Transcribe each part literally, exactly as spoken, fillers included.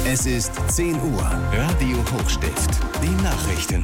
Es ist zehn Uhr. Radio Hochstift. Die Nachrichten.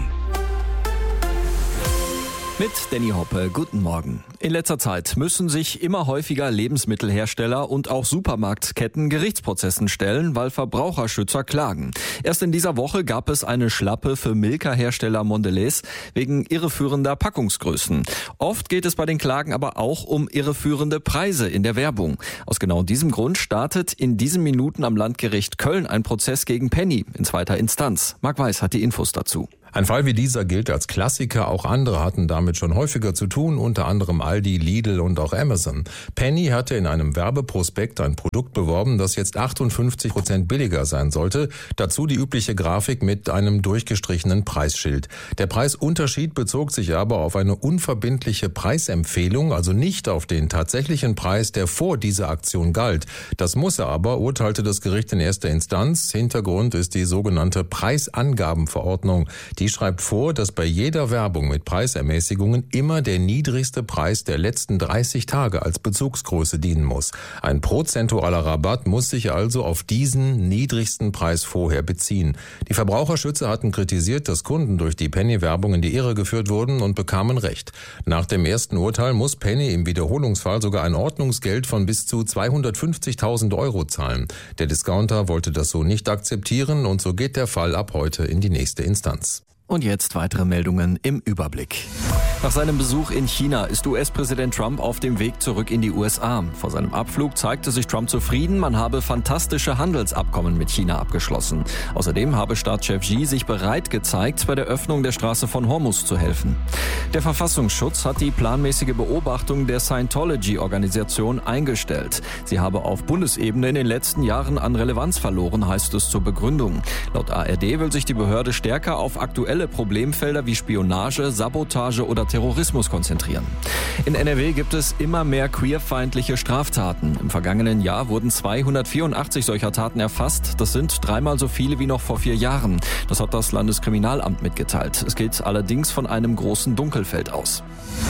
Mit Danny Hoppe, guten Morgen. In letzter Zeit müssen sich immer häufiger Lebensmittelhersteller und auch Supermarktketten Gerichtsprozessen stellen, weil Verbraucherschützer klagen. Erst in dieser Woche gab es eine Schlappe für Milka-Hersteller Mondelez wegen irreführender Packungsgrößen. Oft geht es bei den Klagen aber auch um irreführende Preise in der Werbung. Aus genau diesem Grund startet in diesen Minuten am Landgericht Köln ein Prozess gegen Penny in zweiter Instanz. Marc Weiß hat die Infos dazu. Ein Fall wie dieser gilt als Klassiker, auch andere hatten damit schon häufiger zu tun, unter anderem Aldi, Lidl und auch Amazon. Penny hatte in einem Werbeprospekt ein Produkt beworben, das jetzt achtundfünfzig Prozent billiger sein sollte, dazu die übliche Grafik mit einem durchgestrichenen Preisschild. Der Preisunterschied bezog sich aber auf eine unverbindliche Preisempfehlung, also nicht auf den tatsächlichen Preis, der vor dieser Aktion galt. Das muss er aber, urteilte das Gericht in erster Instanz. Hintergrund ist die sogenannte Preisangabenverordnung. Die schreibt vor, dass bei jeder Werbung mit Preisermäßigungen immer der niedrigste Preis der letzten dreißig Tage als Bezugsgröße dienen muss. Ein prozentualer Rabatt muss sich also auf diesen niedrigsten Preis vorher beziehen. Die Verbraucherschützer hatten kritisiert, dass Kunden durch die Penny-Werbung in die Irre geführt wurden und bekamen Recht. Nach dem ersten Urteil muss Penny im Wiederholungsfall sogar ein Ordnungsgeld von bis zu zweihundertfünfzigtausend Euro zahlen. Der Discounter wollte das so nicht akzeptieren und so geht der Fall ab heute in die nächste Instanz. Und jetzt weitere Meldungen im Überblick. Nach seinem Besuch in China ist U S-Präsident Trump auf dem Weg zurück in die U S A. Vor seinem Abflug zeigte sich Trump zufrieden, man habe fantastische Handelsabkommen mit China abgeschlossen. Außerdem habe Staatschef Xi sich bereit gezeigt, bei der Öffnung der Straße von Hormuz zu helfen. Der Verfassungsschutz hat die planmäßige Beobachtung der Scientology-Organisation eingestellt. Sie habe auf Bundesebene in den letzten Jahren an Relevanz verloren, heißt es zur Begründung. Laut A R D will sich die Behörde stärker auf aktuelle Problemfelder wie Spionage, Sabotage oder Terrorismus konzentrieren. In N R W gibt es immer mehr queerfeindliche Straftaten. Im vergangenen Jahr wurden zweihundertvierundachtzig solcher Taten erfasst. Das sind dreimal so viele wie noch vor vier Jahren. Das hat das Landeskriminalamt mitgeteilt. Es geht allerdings von einem großen Dunkelfeld aus.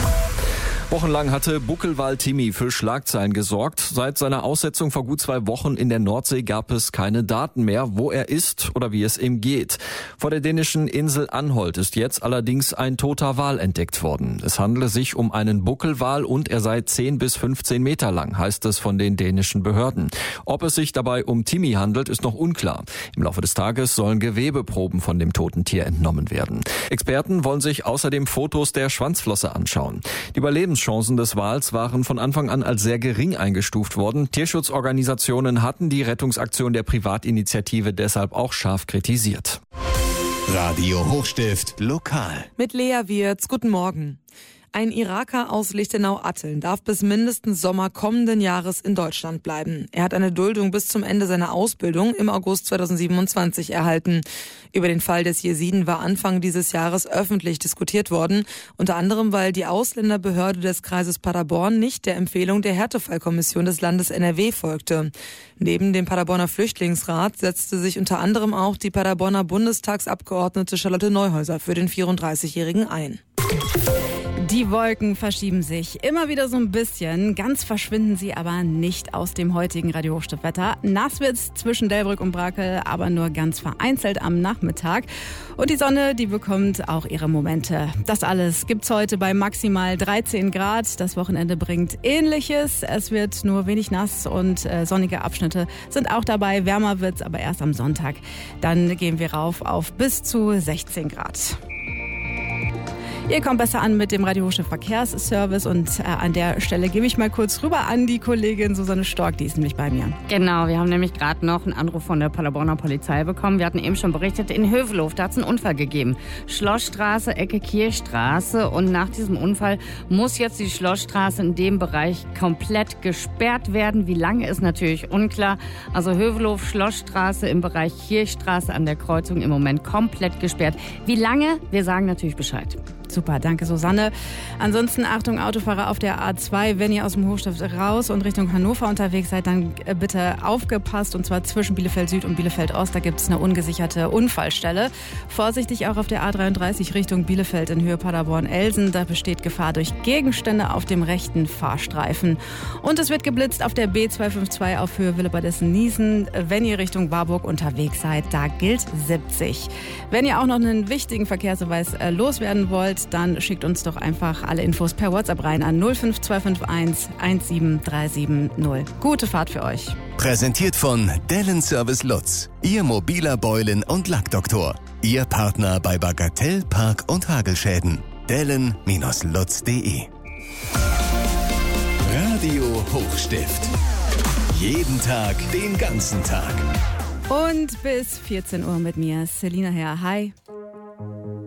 Wochenlang hatte Buckelwal Timmy für Schlagzeilen gesorgt. Seit seiner Aussetzung vor gut zwei Wochen in der Nordsee gab es keine Daten mehr, wo er ist oder wie es ihm geht. Vor der dänischen Insel Anholt ist jetzt allerdings ein toter Wal entdeckt worden. Es handele sich um einen Buckelwal und er sei zehn bis fünfzehn Meter lang, heißt es von den dänischen Behörden. Ob es sich dabei um Timmy handelt, ist noch unklar. Im Laufe des Tages sollen Gewebeproben von dem toten Tier entnommen werden. Experten wollen sich außerdem Fotos der Schwanzflosse anschauen. Die Überlebens Chancen des Wals waren von Anfang an als sehr gering eingestuft worden. Tierschutzorganisationen hatten die Rettungsaktion der Privatinitiative deshalb auch scharf kritisiert. Radio Hochstift lokal. Mit Lea Wirz, guten Morgen. Ein Iraker aus Lichtenau-Atteln darf bis mindestens Sommer kommenden Jahres in Deutschland bleiben. Er hat eine Duldung bis zum Ende seiner Ausbildung im August zweitausendsiebenundzwanzig erhalten. Über den Fall des Jesiden war Anfang dieses Jahres öffentlich diskutiert worden, unter anderem weil die Ausländerbehörde des Kreises Paderborn nicht der Empfehlung der Härtefallkommission des Landes N R W folgte. Neben dem Paderborner Flüchtlingsrat setzte sich unter anderem auch die Paderborner Bundestagsabgeordnete Charlotte Neuhäuser für den vierunddreißigjährigen ein. Die Wolken verschieben sich immer wieder so ein bisschen. Ganz verschwinden sie aber nicht aus dem heutigen Radio Hochstift-Wetter. Nass wird's zwischen Delbrück und Brakel, aber nur ganz vereinzelt am Nachmittag. Und die Sonne, die bekommt auch ihre Momente. Das alles gibt's heute bei maximal dreizehn Grad. Das Wochenende bringt Ähnliches. Es wird nur wenig nass und äh, sonnige Abschnitte sind auch dabei. Wärmer wird's aber erst am Sonntag. Dann gehen wir rauf auf bis zu sechzehn Grad. Ihr kommt besser an mit dem Radio Hochstift Verkehrsservice und äh, an der Stelle gebe ich mal kurz rüber an die Kollegin Susanne Stork, die ist nämlich bei mir. Genau, wir haben nämlich gerade noch einen Anruf von der Paderborner Polizei bekommen. Wir hatten eben schon berichtet, in Hövelhof, da hat es einen Unfall gegeben. Schlossstraße, Ecke Kirchstraße und nach diesem Unfall muss jetzt die Schlossstraße in dem Bereich komplett gesperrt werden. Wie lange ist natürlich unklar. Also Hövelhof, Schlossstraße im Bereich Kirchstraße an der Kreuzung im Moment komplett gesperrt. Wie lange? Wir sagen natürlich Bescheid. Super, danke Susanne. Ansonsten Achtung Autofahrer auf der A zwei, wenn ihr aus dem Hochstift raus und Richtung Hannover unterwegs seid, dann bitte aufgepasst und zwar zwischen Bielefeld Süd und Bielefeld Ost, da gibt es eine ungesicherte Unfallstelle. Vorsichtig auch auf der A dreiunddreißig Richtung Bielefeld in Höhe Paderborn-Elsen, da besteht Gefahr durch Gegenstände auf dem rechten Fahrstreifen. Und es wird geblitzt auf der B zweihundertzweiundfünfzig auf Höhe Willebadessen-Niesen, wenn ihr Richtung Warburg unterwegs seid, da gilt siebzig. Wenn ihr auch noch einen wichtigen Verkehrshinweis äh, loswerden wollt, dann schickt uns doch einfach alle Infos per WhatsApp rein an null fünf zwei fünf eins eins sieben drei sieben null. Gute Fahrt für euch. Präsentiert von Dellen Service Lutz, Ihr mobiler Beulen- und Lackdoktor. Ihr Partner bei Bagatell, Park- und Hagelschäden. Dellen Lutz punkt de Radio Hochstift. Jeden Tag, den ganzen Tag. Und bis vierzehn Uhr mit mir, Selina Herr. Hi.